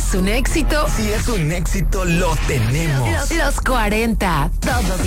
es un éxito, si es un éxito, lo tenemos. Los 40, todos